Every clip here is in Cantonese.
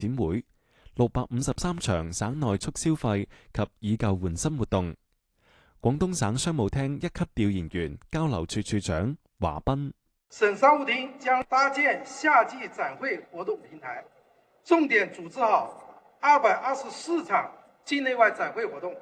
展會、653場省內促消費及以舊換新活動。廣東省商務廳一級調研員交流處處長華斌： 省商務廳將搭建夏季展會活動平台，重點組織好224場境內外展會活動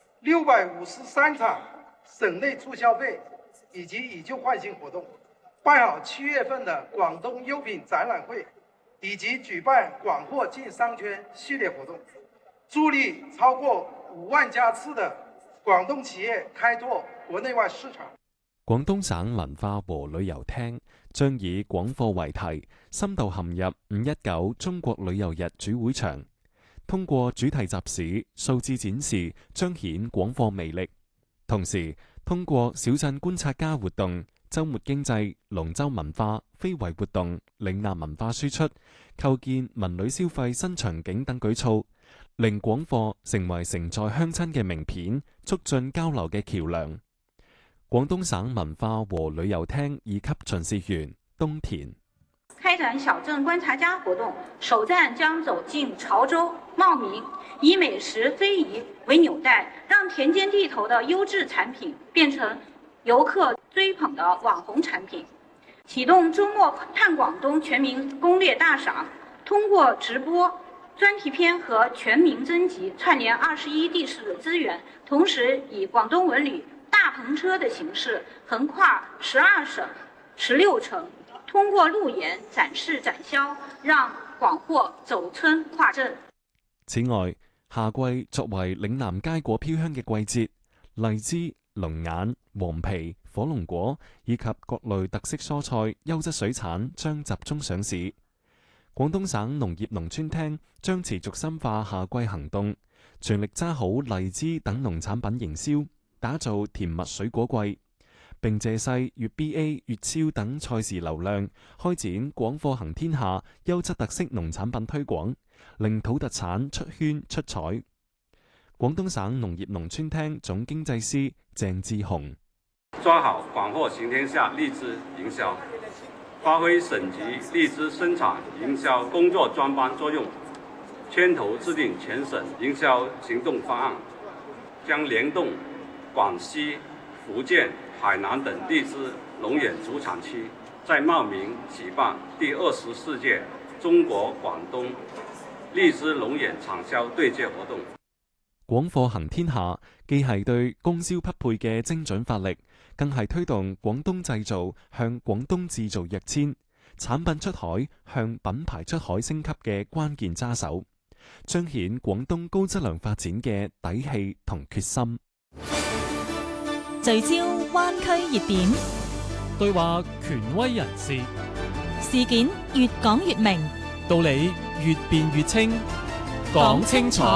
，653場省內促消費以及以舊換新活動，辦好7月份的廣東優品展覽會，以及舉辦廣貨進商圈系列活動，助力超過5萬家次的廣東企業開拓國內外市場。 廣東省文化和旅遊廳將以廣貨為題，深度陷入519中國旅遊日主會場，通過主題集市、數字展示彰顯廣貨魅力，同時通過小鎮觀察家活動、周末經濟、龍舟文化、非遺活動、嶺南文化輸出、構建文旅消費新場景等舉措，令廣貨成為承載鄉親嘅名片，促進交流嘅橋樑。廣東省文化和旅遊廳2級巡視員東田： 開展小鎮觀察家活動，首站將走進潮州、茂名，以美食非遺為紐帶，讓田間地頭的優質產品變成遊客追捧的網紅產品。啟動周末探廣東全民攻略大賞，通過直播、專題片和全民徵集串聯21地市的資源，同時以廣東文旅大篷車的形式橫跨12省、16城，通過路演、展示、展銷，讓廣貨走村跨鎮。 此外，夏季作為嶺南佳果飄香嘅季節，荔枝、龍眼、黃皮、火龍果以及各類特色蔬菜、優質水產將集中上市。廣東省農業農村廳將持續深化夏季行動，全力揸好荔枝等農產品營銷，打造甜蜜水果季，並借勢粵 BA、粵超等賽事流量，開展廣貨行天下優質特色農產品推廣，令土特產出圈出彩。廣東省農業農村廳總經濟師鄭志雄： 抓好廣貨行天下荔枝營銷，發揮省級荔枝生產營銷工作專班作用，牽頭制定全省營銷行動方案，將聯動廣西、福建、海南等荔枝龍眼主產區，在茂名舉辦第24屆中國廣東荔枝龍眼產銷對接活動。 廣貨行天下既係對供銷匹配嘅精準發力，更係推動廣東製造向廣東製造躍遷、產品出海向品牌出海升級嘅關鍵揸手，彰顯廣東高質量發展嘅底氣同決心。 聚焦灣區熱點， 對話權威人士， 事件越講越明， 道理越辯越清，講清楚。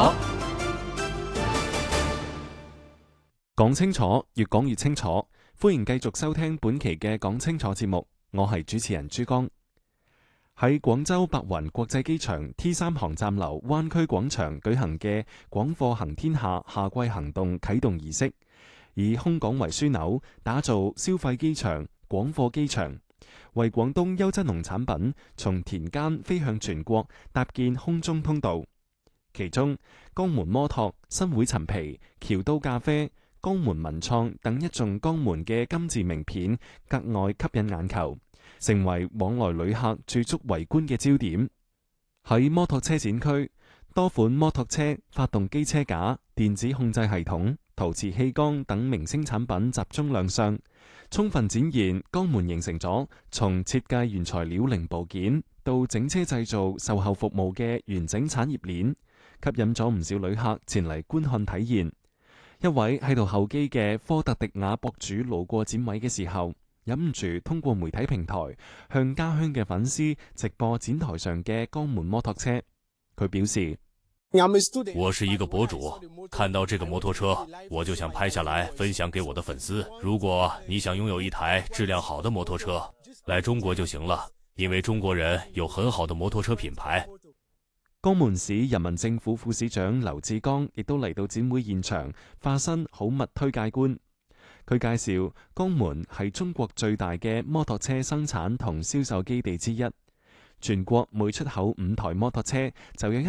講清楚，越講越清楚。歡迎繼續收聽本期嘅講清楚節目，我係主持人珠江。喺廣州白雲國際機場 T3 航站樓灣區廣場舉行嘅廣貨行天下夏季行動啟動儀式，以空港為樞紐，打造消費機場、廣貨機場，為廣東優質農產品從田間飛向全國搭建空中通道。其中，江門摩托、新會陳皮、橋都咖啡、江門文創等一眾江門嘅金字名片格外吸引眼球，成為往來旅客駐足圍觀嘅焦點。喺摩托車展區，多款摩托車、發動機車架、電子控制系統、陶瓷氣缸等明星產品集中亮相，充分展現江門形成咗從設計原材料零部件到整車製造售後服務嘅完整產業鏈，吸引咗唔少旅客前嚟觀看體驗。一位喺度候機嘅科特迪瓦博主路過展位嘅時候，忍唔住通過媒體平台向家鄉嘅粉絲直播展台上嘅江門摩托車。佢表示： 我是一個博主，看到這個摩托車，我就想拍下來分享給我的粉絲。如果你想擁有一台質量好的摩托車，來中國就行了，因為中國人有很好的摩托車品牌。 江門市人民政府副市長劉志剛亦都嚟到展會現場，化身好物推介官。佢介紹江門係中國最大嘅摩托車生產同銷售基地之一， 全國每出口5台摩托車就有